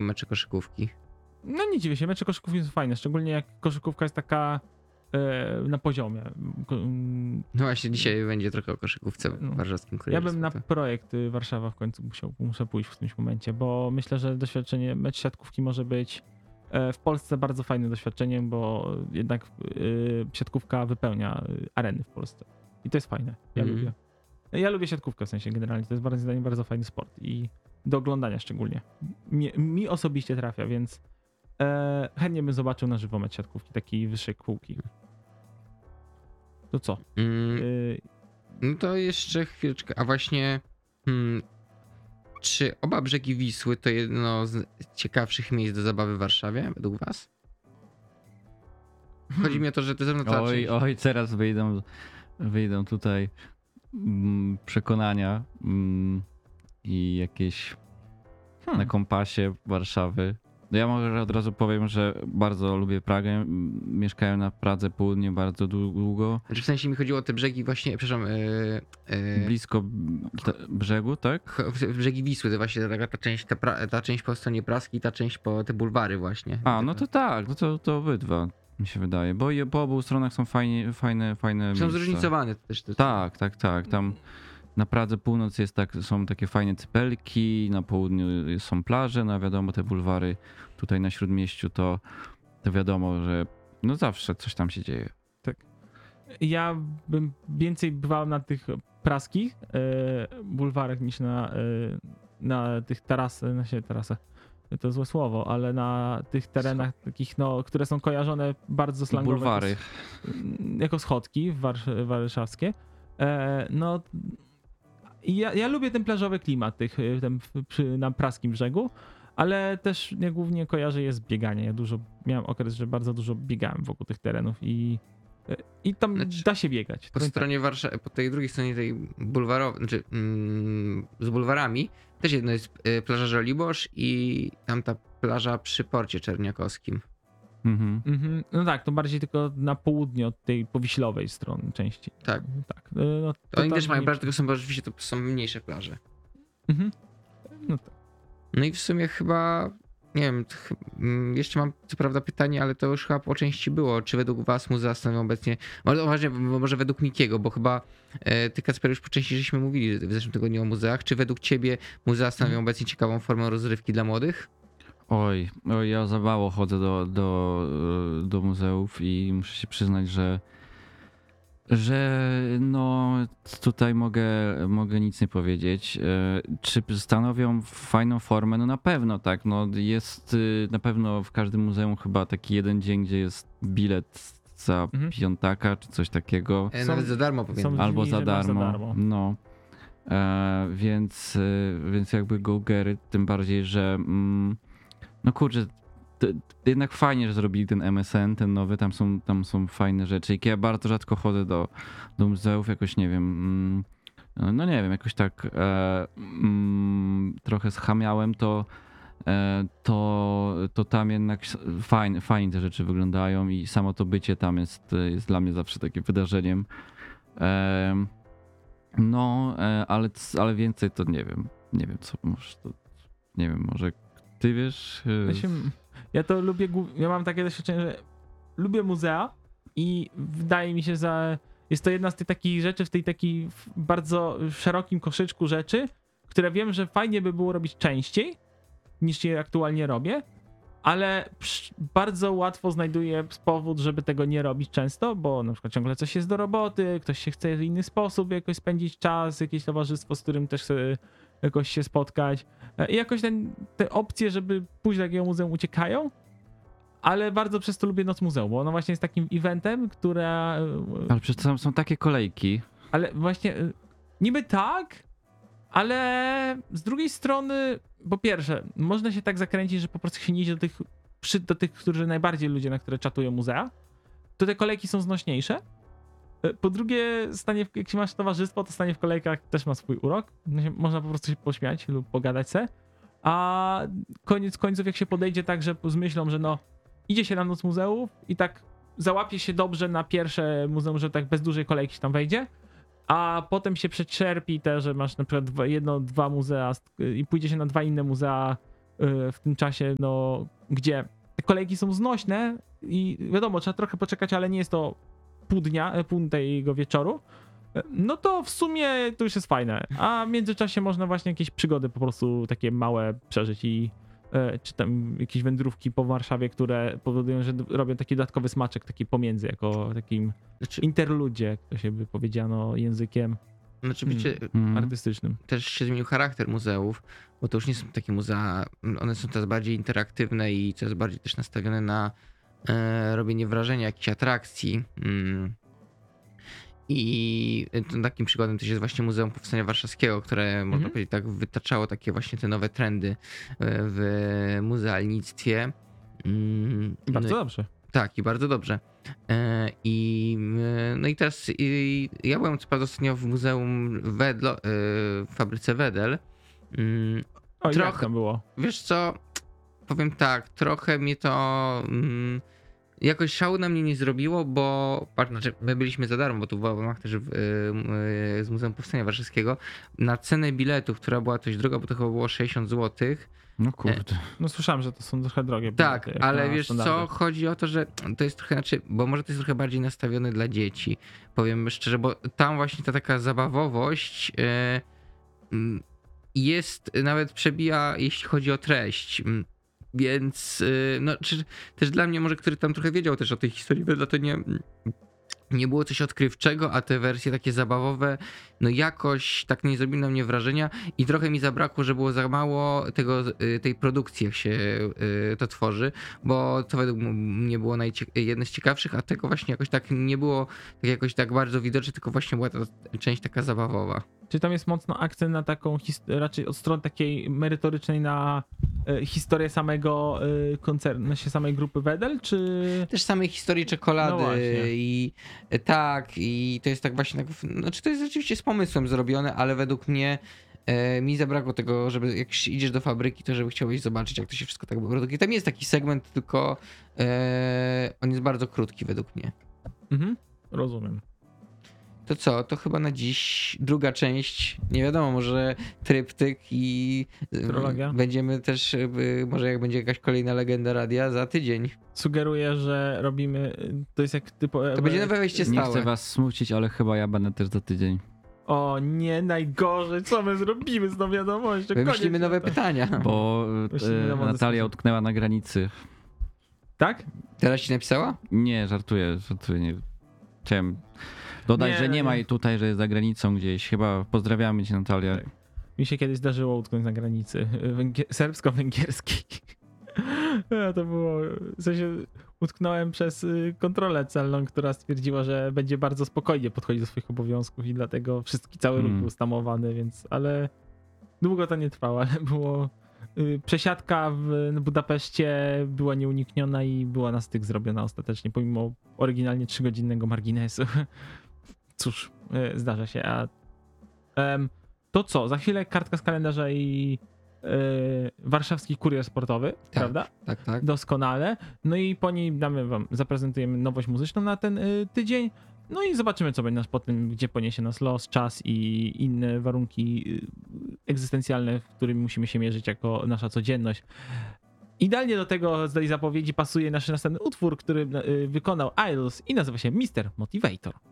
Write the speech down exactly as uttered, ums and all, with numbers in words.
mecze koszykówki. No nie dziwię się, mecze koszykówki są fajne, szczególnie jak koszykówka jest taka e, na poziomie. No właśnie, dzisiaj będzie trochę o koszykówce w No. warszawskim Ja Kurierze bym na Sportu. projekt y, Warszawa w końcu musiał, muszę pójść w którymś momencie, bo myślę, że doświadczenie mecz siatkówki może być e, w Polsce bardzo fajnym doświadczeniem, bo jednak y, siatkówka wypełnia y, areny w Polsce. I to jest fajne. Ja Mhm. lubię. Ja lubię siatkówkę w sensie generalnie. To jest bardzo, zdaniem bardzo fajny sport i do oglądania szczególnie. Mi, mi osobiście trafia, więc e, chętnie bym zobaczył na żywo mecz siatkówki, takiej wyższej półki. To co? Mm, Y, no to jeszcze chwileczkę. A właśnie, hmm, czy oba brzegi Wisły to jedno z ciekawszych miejsc do zabawy w Warszawie, według was? Chodzi mi o to, że to jest ta Oj, część... oj, teraz wyjdą, wyjdą tutaj mm, przekonania mm, i jakieś hmm. na kompasie Warszawy. No ja może od razu powiem, że bardzo lubię Pragę. M- Mieszkałem na Pradze Południe bardzo dłu- długo. Znaczy w sensie mi chodziło o te brzegi właśnie, przepraszam, yy, yy, Blisko te- brzegu, tak? ch- brzegi Wisły, to właśnie ta, ta część, ta, pra, ta część po stronie praskiej i ta część po te bulwary właśnie. A, no to tak, no to, to obydwa mi się wydaje, bo je- po obu stronach są fajnie, fajne, fajne Są miejsca. zróżnicowane też. To, Tak, tak, tak. Tam na Pradze Północ jest tak, są takie fajne cypelki, na południu są plaże, no a wiadomo te bulwary tutaj na Śródmieściu to, to wiadomo, że no zawsze coś tam się dzieje. Ja bym więcej bywał na tych praskich e, bulwarach niż na, e, na tych tarasach, na się tarasach. To złe słowo, ale na tych terenach takich, no, które są kojarzone bardzo slangowo Bulwary. jako, jako schodki warsz- warszawskie. E, no ja, ja lubię ten plażowy klimat tych, e, ten, w- przy, na praskim brzegu, ale też ja głównie kojarzę je z biegania. Ja dużo miałem okres, że bardzo dużo biegałem wokół tych terenów i i tam Znaczy, da się biegać. Po To stronie Warszawy, po tej drugiej stronie tej bulwarowej, znaczy mm, z bulwarami, też jedno jest y, plaża Żoliborz i tam ta plaża przy porcie czerniakowskim. Mhm. Mhm. No tak, to bardziej tylko na południe od tej powiślowej strony części. Tak. Tak. No, To oni tam też mają nie- plaże, tylko są, bo rzeczywiście to są mniejsze plaże. Mhm. No tak. No i w sumie chyba, nie wiem, to ch- mm, jeszcze mam co prawda pytanie, ale to już chyba po części było. Czy według was muzea stanowią obecnie, może, może, może według Mikiego, bo chyba e, ty, Kacper, już po części żeśmy mówili w zeszłym tygodniu o muzeach. Czy według ciebie muzea stanowią Mhm. obecnie ciekawą formę rozrywki dla młodych? Oj, oj, ja za mało chodzę do, do, do muzeów i muszę się przyznać, że że no tutaj mogę, mogę nic nie powiedzieć. E, Czy stanowią fajną formę? No na pewno tak. No jest y, na pewno w każdym muzeum chyba taki jeden dzień, gdzie jest bilet za Mhm. piątaka czy coś takiego. E, Są- Nawet za darmo powiem. są- Albo dni, za że masz za darmo. darmo. No. E, więc, y, więc jakby go gery, tym bardziej, że mm, no kurczę, to, to jednak fajnie, że zrobili ten M S N, ten nowy, tam są, tam są fajne rzeczy. I ja bardzo rzadko chodzę do, do muzeów, jakoś nie wiem, mm, no nie wiem, jakoś tak e, mm, trochę schamiałem, to, e, to, to tam jednak fajnie, fajnie te rzeczy wyglądają i samo to bycie tam jest, jest dla mnie zawsze takim wydarzeniem. E, no, e, ale, ale więcej to nie wiem, nie wiem co, może to, nie wiem, może ty wiesz? e, Ja, się, ja to lubię, głów- ja mam takie doświadczenie, że lubię muzea i wydaje mi się, że jest to jedna z tych takich rzeczy w tej takiej w bardzo szerokim koszyczku rzeczy, które wiem, że fajnie by było robić częściej niż je aktualnie robię, ale psz- bardzo łatwo znajduję powód, żeby tego nie robić często, bo na przykład ciągle coś jest do roboty, ktoś się chce w inny sposób jakoś spędzić czas, jakieś towarzystwo, z którym też chce jakoś się spotkać. I jakoś ten, te opcje, żeby pójść do takiego muzeum uciekają, ale bardzo przez to lubię Noc Muzeum, bo ona właśnie jest takim eventem, która... Ale przecież tam są takie kolejki. Ale właśnie y, niby tak, ale z drugiej strony, po pierwsze, można się tak zakręcić, że po prostu się nie idzie do tych, przy, do tych, którzy najbardziej ludzie, na które czatują muzea, to te kolejki są znośniejsze. Y, Po drugie, stanie w, jak się masz towarzystwo, to stanie w kolejkach też ma swój urok. Można po prostu się pośmiać lub pogadać se. A koniec końców, jak się podejdzie tak, że z myślą, że no idzie się na Noc Muzeów i tak załapie się dobrze na pierwsze muzeum, że tak bez dużej kolejki się tam wejdzie, a potem się przeczerpi te, że masz na przykład dwa, jedno, dwa muzea i pójdzie się na dwa inne muzea w tym czasie, no, gdzie te kolejki są znośne i wiadomo, trzeba trochę poczekać, ale nie jest to pół dnia, pół tego wieczoru, no to w sumie to już jest fajne. A w międzyczasie można właśnie jakieś przygody po prostu takie małe przeżyć i czy tam jakieś wędrówki po Warszawie, które powodują, że robią taki dodatkowy smaczek taki pomiędzy, jako takim Znaczy, interludzie, jak to się by powiedziano językiem znaczy wiecie, Mhm. artystycznym. też się zmienił charakter muzeów, bo to już nie są takie muzea, one są coraz bardziej interaktywne i coraz bardziej też nastawione na e, robienie wrażenia, jakichś atrakcji. Mm. I takim przykładem też jest właśnie Muzeum Powstania Warszawskiego, które można Mhm. powiedzieć tak wytaczało takie właśnie te nowe trendy w muzealnictwie. Mm, Bardzo no, dobrze. tak, i bardzo dobrze. E, I, e, no i teraz i, ja byłem co prawda ostatnio w Muzeum Wedlo, e, w fabryce Wedel. Mm, O, jak Trochę- tam było? Wiesz co, powiem tak, trochę mnie to mm, jakoś szału na mnie nie zrobiło, bo patrz, znaczy my byliśmy za darmo, bo tu w Wałbrzych też w, y, y, z Muzeum Powstania Warszawskiego, na cenę biletu, która była dość droga, bo to chyba było sześćdziesiąt złotych. No kurde. No słyszałem, że to są trochę drogie. Tak, bilety, jak ale na wiesz standardy. co, chodzi o to, że to jest trochę, znaczy, bo może to jest trochę bardziej nastawione dla dzieci, powiem szczerze, bo tam właśnie ta taka zabawowość y, mm, jest, nawet przebija, jeśli chodzi o treść. Mm, Więc y, no, czy, też dla mnie, może który tam trochę wiedział też o tej historii, dla to nie, nie było coś odkrywczego, a te wersje takie zabawowe, no jakoś tak nie zrobiły na mnie wrażenia i trochę mi zabrakło, że było za mało tego, y, tej produkcji, jak się y, to tworzy, bo to według mnie było najcie- jedne z ciekawszych, a tego właśnie jakoś tak nie było tak jakoś tak bardzo widoczne, tylko właśnie była ta część taka zabawowa. Czy tam jest mocno akcent na taką, his- raczej od strony takiej merytorycznej na e, historię samego e, koncernu, na się samej grupy Wedel, czy... Też samej historii No czekolady właśnie. i e, tak, i to jest tak właśnie, tak, znaczy to jest rzeczywiście z pomysłem zrobione, ale według mnie e, mi zabrakło tego, żeby jak idziesz do fabryki, to żeby chciałeś zobaczyć, jak to się wszystko tak produkuje. Tam jest taki segment, tylko e, on jest bardzo krótki według mnie. Mhm, rozumiem. To co, to chyba na dziś druga część, nie wiadomo, może tryptyk i e, Trologia. będziemy też, e, może jak będzie jakaś kolejna legenda radia za tydzień. Sugeruję, że robimy, to jest jak typu... To będzie nowe wejście Nie stałe. chcę was smucić, ale chyba ja będę też za tydzień. O nie, najgorzej, co my zrobimy z tą wiadomością? Wymyślimy Koniec nowe świata. pytania. Bo Myślimy na e, mądry Natalia sposób. utknęła na granicy. Tak? Teraz ci napisała? Nie, żartuję, żartuję. Nie. Chciałem dodać, Nie, że nie nie. ma jej tutaj, że jest za granicą gdzieś. Chyba pozdrawiamy cię, Natalia. Tak. Mi się kiedyś zdarzyło utknąć na granicy węgier- serbsko-węgierskiej. A to było, w sensie utknąłem przez y, kontrolę celną, która stwierdziła, że będzie bardzo spokojnie podchodzić do swoich obowiązków i dlatego wszystki, cały ruch Hmm. był stamowany, więc, ale długo to nie trwało, ale było y, przesiadka w Budapeszcie była nieunikniona i była na styk zrobiona ostatecznie, pomimo oryginalnie trzygodzinnego marginesu. Cóż, y, zdarza się, a em, to co, za chwilę kartka z kalendarza i y, warszawski kurier sportowy, prawda? Tak, tak. Doskonale. No i po niej damy wam, zaprezentujemy nowość muzyczną na ten y, tydzień. No i zobaczymy, co będzie nas po tym, gdzie poniesie nas los, czas i inne warunki y, egzystencjalne, w którymi musimy się mierzyć jako nasza codzienność. Idealnie do tego z tej zapowiedzi pasuje nasz następny utwór, który y, wykonał Idols i nazywa się mister Motivator.